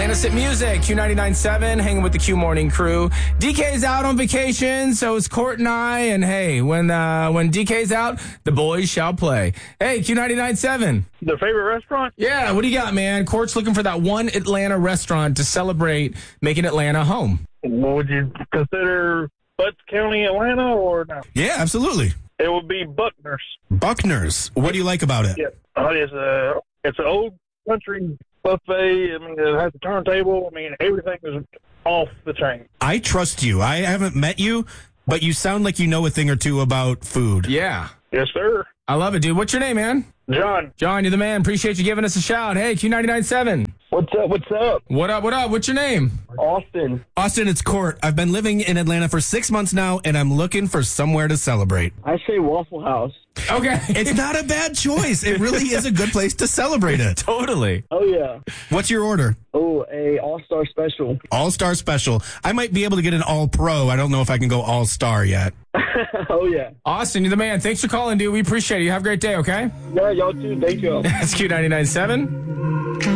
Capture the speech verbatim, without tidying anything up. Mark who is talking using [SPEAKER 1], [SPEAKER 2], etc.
[SPEAKER 1] Innocent Music, Q ninety-nine point seven, hanging with the Q Morning crew. D K's out on vacation, so it's Court and I, and hey, when uh, when D K's out, the boys shall play. Hey, Q ninety-nine point seven.
[SPEAKER 2] The favorite restaurant?
[SPEAKER 1] Yeah, what do you got, man? Court's looking for that one Atlanta restaurant to celebrate making Atlanta home.
[SPEAKER 2] What would you consider Butts County, Atlanta, or no?
[SPEAKER 3] Yeah, absolutely.
[SPEAKER 2] It would be Buckner's.
[SPEAKER 3] Buckner's. What do you like about it?
[SPEAKER 2] Yeah, oh, it's a it's an old country buffet. I mean, it has a turntable. I mean, everything is off the chain.
[SPEAKER 3] I trust you. I haven't met you, but you sound like you know a thing or two about food.
[SPEAKER 1] Yeah.
[SPEAKER 2] Yes, sir.
[SPEAKER 1] I love it, dude. What's your name, man?
[SPEAKER 2] John.
[SPEAKER 1] John, you're the man. Appreciate you giving us a shout. Hey, Q ninety-nine point seven.
[SPEAKER 2] What's up? What's up?
[SPEAKER 1] What up, what up? What's your name?
[SPEAKER 2] Austin.
[SPEAKER 3] Austin, it's Court. I've been living in Atlanta for six months now, and I'm looking for somewhere to celebrate.
[SPEAKER 2] I say Waffle House.
[SPEAKER 1] Okay.
[SPEAKER 3] It's not a bad choice. It really is a good place to celebrate it.
[SPEAKER 1] Totally.
[SPEAKER 2] Oh, yeah.
[SPEAKER 3] What's your order?
[SPEAKER 2] Oh, a All-Star Special.
[SPEAKER 3] All-Star Special. I might be able to get an All-Pro. I don't know if I can go All-Star yet.
[SPEAKER 2] Oh, yeah.
[SPEAKER 1] Austin, you're the man. Thanks for calling, dude. We appreciate it. You have a great day, okay?
[SPEAKER 2] Yeah, y'all too. Thank you.
[SPEAKER 1] That's Q ninety-nine point seven.